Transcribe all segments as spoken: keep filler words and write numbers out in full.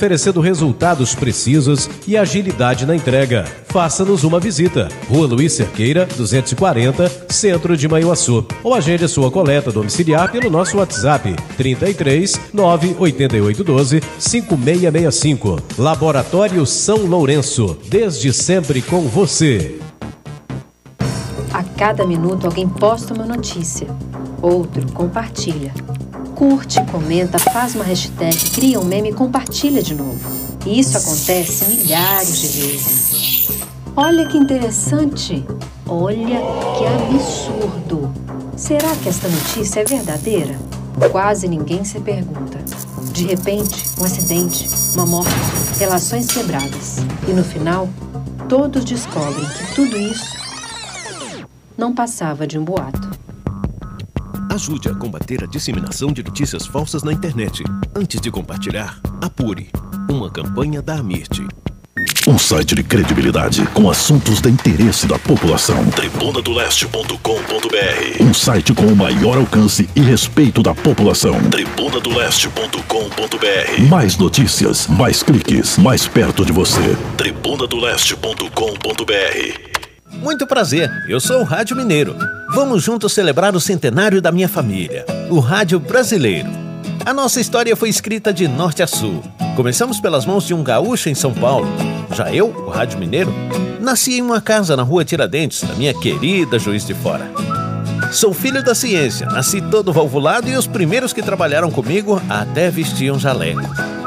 oferecendo resultados precisos e agilidade na entrega. Faça-nos uma visita. Rua Luiz Cerqueira, duzentos e quarenta, Centro de Manhuaçu. Ou agende a sua coleta domiciliar pelo nosso WhatsApp trinta e três, nove oito oito um dois, cinco seis seis cinco. Laboratório São Lourenço, desde sempre com você. A cada minuto alguém posta uma notícia, outro compartilha. Curte, comenta, faz uma hashtag, cria um meme e compartilha de novo. E isso acontece milhares de vezes. Olha que interessante! Olha que absurdo! Será que esta notícia é verdadeira? Quase ninguém se pergunta. De repente, um acidente, uma morte, relações quebradas. E no final, todos descobrem que tudo isso não passava de um boato. Ajude a combater a disseminação de notícias falsas na internet. Antes de compartilhar, apure. Uma campanha da Amirte. Um site de credibilidade com assuntos de interesse da população. tribuna do leste ponto com ponto br. Um site com o maior alcance e respeito da população. tribuna do leste ponto com ponto br. Mais notícias, mais cliques, mais perto de você. tribuna do leste ponto com ponto br. Muito prazer, eu sou o Rádio Mineiro. Vamos juntos celebrar o centenário da minha família, o Rádio Brasileiro. A nossa história foi escrita de norte a sul. Começamos pelas mãos de um gaúcho em São Paulo. Já eu, o Rádio Mineiro, nasci em uma casa na rua Tiradentes, da minha querida Juiz de Fora. Sou filho da ciência, nasci todo valvulado e os primeiros que trabalharam comigo até vestiam jaleco.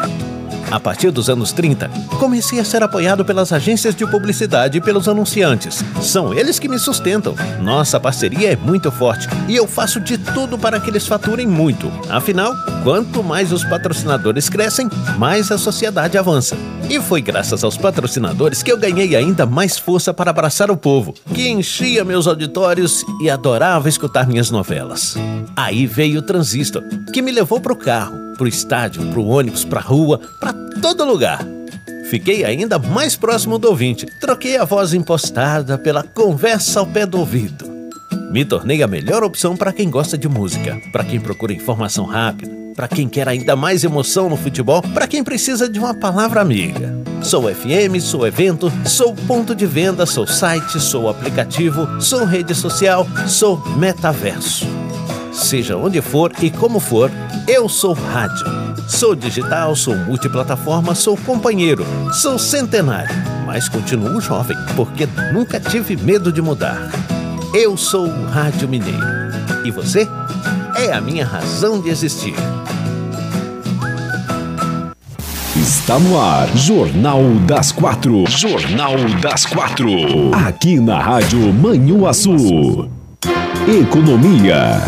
A partir dos anos trinta, comecei a ser apoiado pelas agências de publicidade e pelos anunciantes. São eles que me sustentam. Nossa parceria é muito forte e eu faço de tudo para que eles faturem muito. Afinal, quanto mais os patrocinadores crescem, mais a sociedade avança. E foi graças aos patrocinadores que eu ganhei ainda mais força para abraçar o povo, que enchia meus auditórios e adorava escutar minhas novelas. Aí veio o Transistor, que me levou pro carro, pro estádio, pro ônibus, pra rua, pra todo lugar. Fiquei ainda mais próximo do ouvinte. Troquei a voz impostada pela conversa ao pé do ouvido. Me tornei a melhor opção para quem gosta de música, para quem procura informação rápida, para quem quer ainda mais emoção no futebol, para quem precisa de uma palavra amiga. Sou F M, sou evento, sou ponto de venda, sou site, sou aplicativo, sou rede social, sou metaverso. Seja onde for e como for, eu sou rádio. Sou digital, sou multiplataforma, sou companheiro, sou centenário, mas continuo jovem, porque nunca tive medo de mudar. Eu sou o Rádio Mineiro. E você? É a minha razão de existir. Está no ar, Jornal das Quatro. Jornal das Quatro. Aqui na Rádio Manhuaçu. Economia.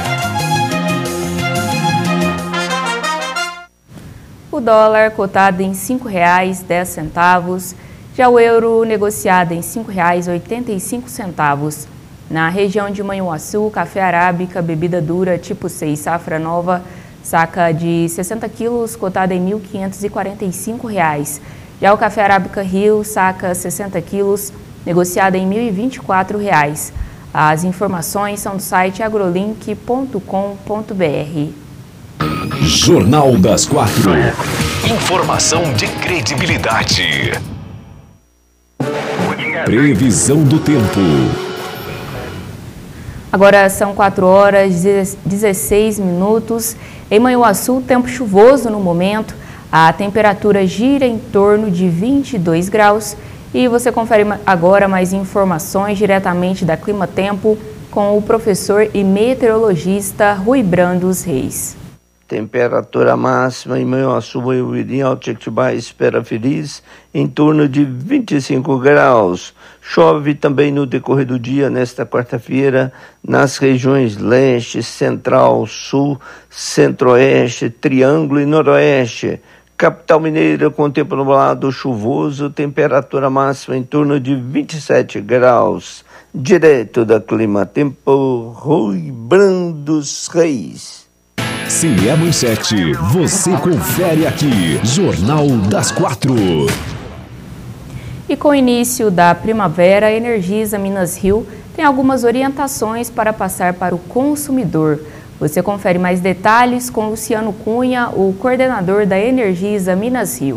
O dólar cotado em cinco reais e dez centavos, já o euro negociado em cinco reais e oitenta e cinco centavos. Na região de Manhuaçu, café arábica, bebida dura tipo seis, safra nova, saca de sessenta quilos, cotado em mil quinhentos e quarenta e cinco reais. Já o café arábica Rio, saca sessenta quilos, negociado em mil e vinte e quatro reais. As informações são do site agrolink ponto com ponto br. Jornal das Quatro. Informação de credibilidade. Previsão do tempo. Agora são quatro horas e dezesseis minutos. Em Manhuaçu, tempo chuvoso no momento. A temperatura gira em torno de vinte e dois graus. E você confere agora mais informações diretamente da Clima Tempo com o professor e meteorologista Rui Brandos Reis. Temperatura máxima em Manhuaçu, Manhumirim, Alto Jequitibá, Espera Feliz, em torno de vinte e cinco graus. Chove também no decorrer do dia, nesta quarta-feira, nas regiões leste, central, sul, centro-oeste, triângulo e noroeste. Capital Mineira com tempo nublado, chuvoso, temperatura máxima em torno de vinte e sete graus. Direto da Clima Tempo, Rui Brandos Reis. Se é manchete, você confere aqui. Jornal das Quatro. E com o início da primavera, a Energisa Minas Rio tem algumas orientações para passar para o consumidor. Você confere mais detalhes com Luciano Cunha, o coordenador da Energisa Minas Rio.